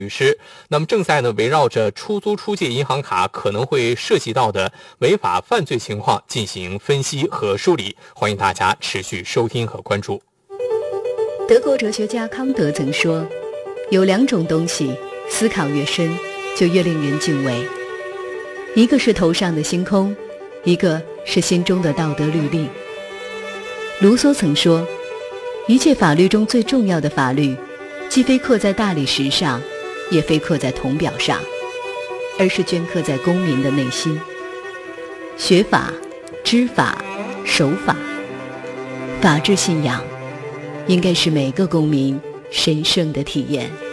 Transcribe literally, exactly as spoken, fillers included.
律师。那么正在呢围绕着出租出借银行卡可能会涉及到的违法犯罪情况进行分析和梳理，欢迎大家持续收听和关注。 德国哲学家康德曾说，有两种东西思考越深就越令人敬畏，一个是头上的星空，一个是心中的道德律令。卢梭曾说，一切法律中最重要的法律，既非刻在大理石上，也非刻在铜表上，而是镌刻在公民的内心。学法、知法、守法，法治信仰应该是每个公民神圣的体验。